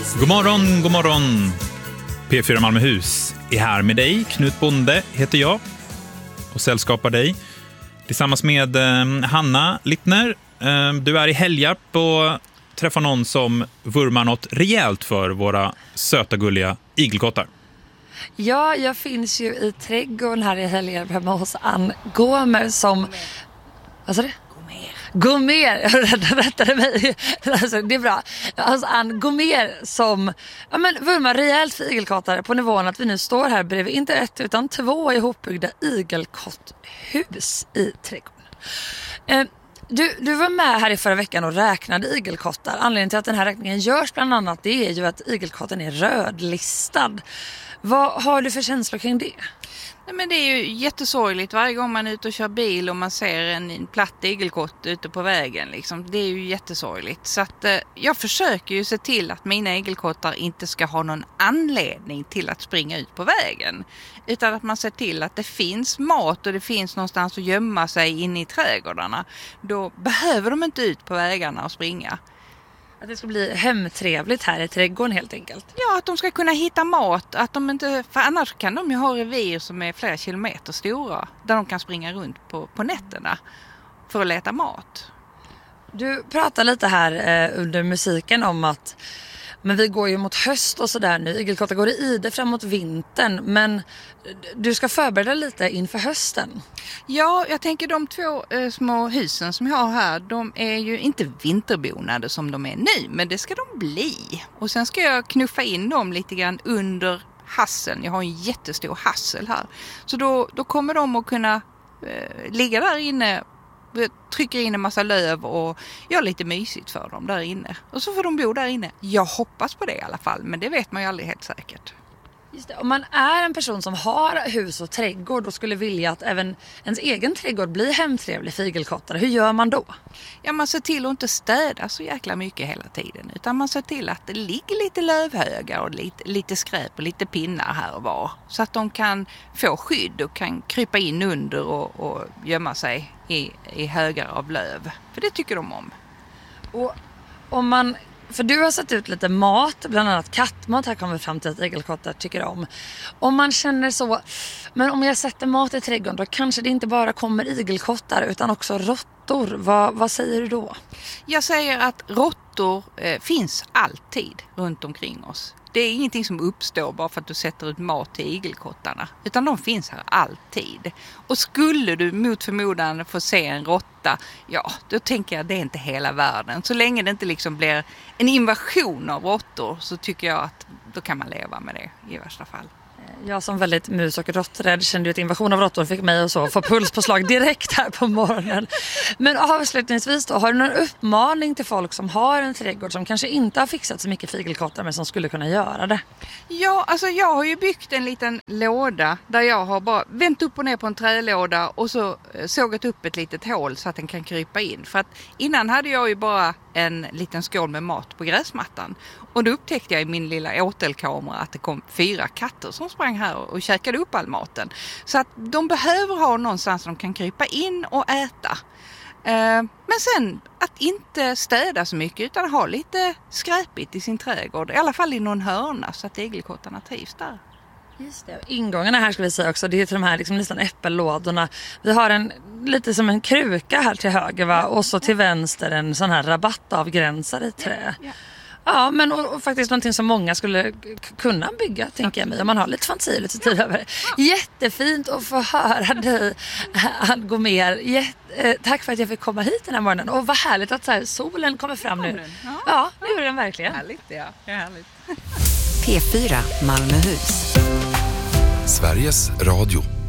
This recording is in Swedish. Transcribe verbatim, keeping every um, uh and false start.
God morgon, god morgon. P fyra Malmöhus är här med dig. Knut Bonde heter jag och sällskapar dig tillsammans med eh, Hanna Littner. Eh, du är i Helgarp och träffar någon som vurmar något rejält för våra söta gulliga igelkottar. Ja, jag finns ju i trädgården här i Helgarp hemma hos Ann Gomer som... Vad sa du? Gomer, jag rättade mig. Alltså, det är bra. Alltså Ann Gomer som ja, men, vurmar rejält för igelkottar på nivån att vi nu står här bredvid inte ett utan två ihopbyggda igelkotthus i trädgården. Eh, du, du var med här i förra veckan och räknade igelkottar. Anledningen till att den här räkningen görs bland annat det är ju att igelkotten är rödlistad. Vad har du för känslor kring det? Nej, men det är ju jättesorgligt varje gång man är ute och kör bil och man ser en platt igelkott ute på vägen. Liksom. Det är ju jättesorgligt. Så att, eh, jag försöker ju se till att mina igelkottar inte ska ha någon anledning till att springa ut på vägen. Utan att man ser till att det finns mat och det finns någonstans att gömma sig inne i trädgårdarna. Då behöver de inte ut på vägarna och springa. Att det ska bli hemtrevligt här i trädgården helt enkelt. Ja, att de ska kunna hitta mat. Att de inte, för annars kan de ju ha revir som är flera kilometer stora. Där de kan springa runt på, på nätterna för att leta mat. Du pratar lite här eh, under musiken om att men vi går ju mot höst och sådär nu. Igelkottar går i ide framåt vintern. Men du ska förbereda lite inför hösten. Ja, jag tänker de två eh, små husen som jag har här. De är ju inte vinterbonade som de är nu. Men det ska de bli. Och sen ska jag knuffa in dem lite grann under hasseln. Jag har en jättestor hassel här. Så då, då kommer de att kunna eh, ligga där inne. Trycker in en massa löv och gör lite mysigt för dem där inne. Och så får de bo där inne. Jag hoppas på det i alla fall, men det vet man ju aldrig helt säkert. Just det. Om man är en person som har hus och trädgård och skulle vilja att även ens egen trädgård blir hemtrevlig för igelkottar, hur gör man då? Ja, man ser till att inte städa så jäkla mycket hela tiden. Utan man ser till att det ligger lite lövhögar och lite, lite skräp och lite pinnar här och var. Så att de kan få skydd och kan krypa in under och, och gömma sig i, i högar av löv. För det tycker de om. Och om man... För du har satt ut lite mat, bland annat kattmat här kommer fram till att igelkottar tycker om. Om man känner så, men om jag sätter mat i trädgården då kanske det inte bara kommer igelkottar utan också råttor. Vad, vad säger du då? Jag säger att råttor eh, finns alltid runt omkring oss. Det är ingenting som uppstår bara för att du sätter ut mat till igelkottarna. Utan de finns här alltid. Och skulle du mot förmodan få se en råtta, ja, då tänker jag att det är inte hela världen. Så länge det inte liksom blir en invasion av råttor så tycker jag att då kan man leva med det i värsta fall. Jag som väldigt mus- och råtträdd kände ju att invasion av råttor fick mig och så få puls på slag direkt här på morgonen. Men avslutningsvis då, har du någon uppmaning till folk som har en trädgård som kanske inte har fixat så mycket igelkottar men som skulle kunna göra det? Ja, alltså jag har ju byggt en liten låda där jag har bara vänt upp och ner på en trälåda och så sågat upp ett litet hål så att den kan krypa in. För att innan hade jag ju bara en liten skål med mat på gräsmattan. Och då upptäckte jag i min lilla åtelkamera att det kom fyra katter som sprang här och käkade upp all maten. Så att de behöver ha någonstans som de kan krypa in och äta. Men sen att inte städa så mycket utan ha lite skräpigt i sin trädgård. I alla fall i någon hörna så att igelkottarna trivs där. Just det. Ingångarna här ska vi säga också, det är till de här liksom nästan äppellådorna. Vi har en lite som en kruka här till höger va? Och så till vänster en sån här rabattavgränsare i trä. Ja, ja. Ja, men och, och faktiskt någonting som många skulle k- kunna bygga, tänker jag mig, om man har lite fantasi, lite tid över det. Jättefint att få höra dig, Ann Gomer. Jätte, eh, tack för att jag fick komma hit den här morgonen. Och vad härligt att så här, solen kommer fram nu. Ja, ja det gjorde den verkligen. Härligt, ja. Ja, härligt. P fyra Malmöhus. Sveriges Radio.